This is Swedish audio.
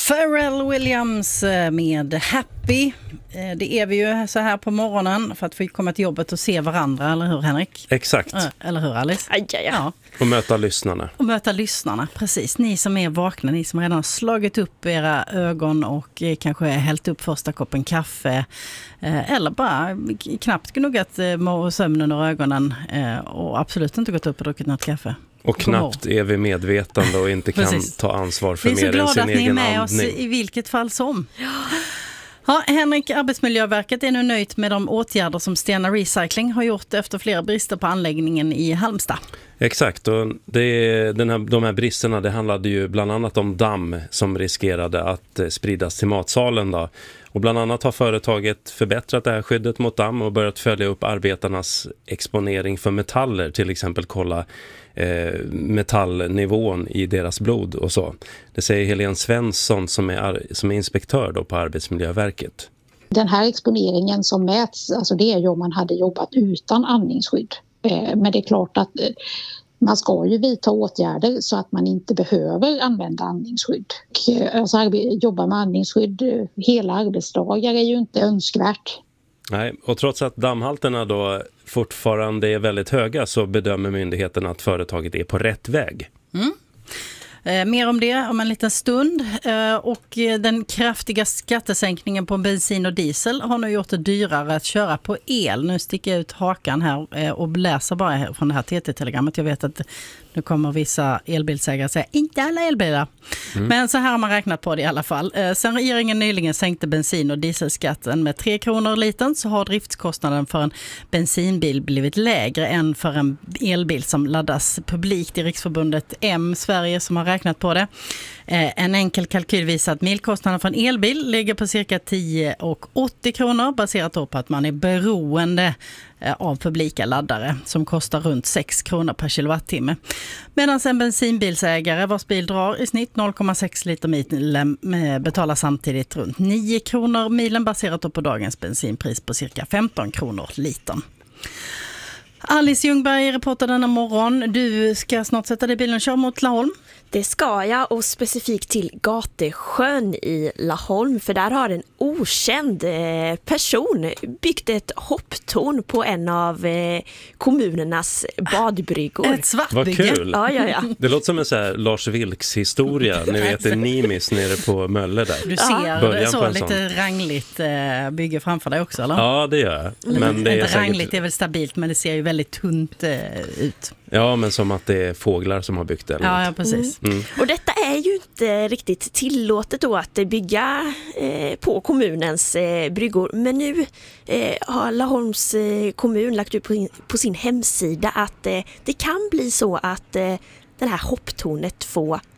Pharrell Williams med Happy. Det är vi ju så här på morgonen för att få komma till jobbet och se varandra, eller hur Henrik? Exakt. Eller hur Alice? Ja. Och möta lyssnarna. Och möta lyssnarna, precis. Ni som är vakna, ni som redan har slagit upp era ögon och kanske hällt upp första koppen kaffe. Eller bara knappt gnuggat sömnen och ögonen och absolut inte gått upp och druckit något kaffe. Och knappt är vi medvetande och inte kan ta ansvar för mer än sin egen andning. Vi är så glada att ni är med oss i vilket fall som. Ja, Henrik, Arbetsmiljöverket är nu nöjt med de åtgärder som Stena Recycling har gjort efter flera brister på anläggningen i Halmstad. Exakt, och de här bristerna, det handlade ju bland annat om damm som riskerade att spridas till matsalen då. Och bland annat har företaget förbättrat det här skyddet mot damm och börjat följa upp arbetarnas exponering för metaller, till exempel kolla metallnivån i deras blod och så. Det säger Helene Svensson som är inspektör då på Arbetsmiljöverket. Den här exponeringen som mäts, alltså det är ju om man hade jobbat utan andningsskydd. Men det är klart att man ska ju vidta åtgärder så att man inte behöver använda andningsskydd. Alltså jobba med andningsskydd hela arbetsdagar är ju inte önskvärt. Nej, och trots att dammhalterna då fortfarande är väldigt höga så bedömer myndigheten att företaget är på rätt väg. Mer om det om en liten stund. Och den kraftiga skattesänkningen på bensin och diesel har nu gjort det dyrare att köra på el. Nu sticker jag ut hakan här och läser bara från det här TT-telegrammet. Jag vet att nu kommer vissa elbilsägare säga inte alla elbilar. Men så här har man räknat på det i alla fall. Sen regeringen nyligen sänkte bensin- och dieselskatten med 3 kronor litern så har driftskostnaden för en bensinbil blivit lägre än för en elbil som laddas publikt i Riksförbundet M Sverige som har räknat på det. En enkel kalkyl visar att milkostnaden för en elbil ligger på cirka 10,80 kronor baserat på att man är beroende av publika laddare som kostar runt 6 kronor per kilowattimme. Medan en bensinbilsägare vars bil drar i snitt 0,6 liter milen betalar samtidigt runt 9 kronor milen baserat på dagens bensinpris på cirka 15 kronor litern. Alice Ljungberg reportar denna morgon. Du ska snart sätta dig i bilen och köra mot Laholm. Det ska jag, och specifikt till Gatesjön i Laholm, för där har en okänd person byggt ett hopptorn på en av kommunernas badbryggor. Ett svartbygge. Vad kul! Ja. Det låter som en så här Lars Vilks historia. Ni vet, det är Nimis nere på Mölle där. Du ser så lite sån rangligt bygge framför dig också, eller? Ja, det gör jag. Men det är inte säkert... rangligt, det är väl stabilt, men det ser ju väldigt tunt ut. Ja, men som att det är fåglar som har byggt det. Ja, precis. Och detta är ju inte riktigt tillåtet då att bygga på kommunens bryggor. Men nu har Laholms kommun lagt ut på sin hemsida att det kan bli så att det här hopptornet får